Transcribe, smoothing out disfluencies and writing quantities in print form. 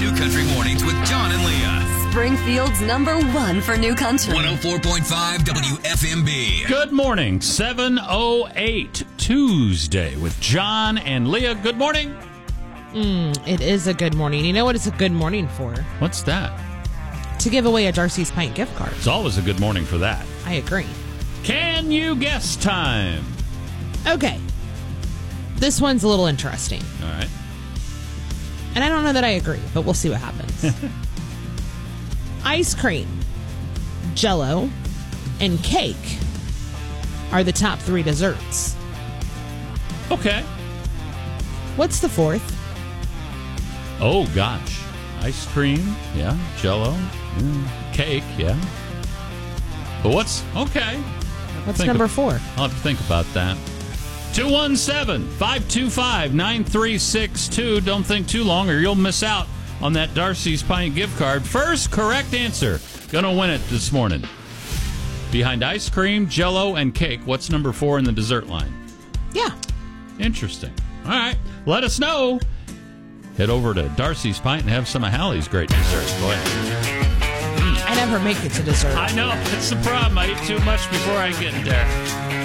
New Country Mornings with John and Leah. Springfield's #1 for New Country. 104.5 WFMB. Good morning, 7:08 Tuesday with John and Leah. Good morning. It is a good morning. You know what it's a good morning for? What's that? To give away a Darcy's Pint gift card. It's always a good morning for that. I agree. Can you guess time? Okay. This one's a little interesting. All right. And I don't know that I agree, but we'll see what happens. Ice cream, Jell-O, and cake are the top 3 desserts. Okay. What's the fourth? Oh, gosh. Ice cream, yeah. Jell-O, cake, yeah. But what's... Okay. What's number 4? I'll have to think about that. 217-525-9362. Don't think too long or you'll miss out on that Darcy's Pint gift card. First correct answer. Gonna win it this morning. Behind ice cream, Jell-O, and cake, what's number 4 in the dessert line? Yeah. Interesting. All right. Let us know. Head over to Darcy's Pint and have some of Hallie's great desserts. Go ahead. I never make it to dessert. I know. It's the problem. I eat too much before I get there.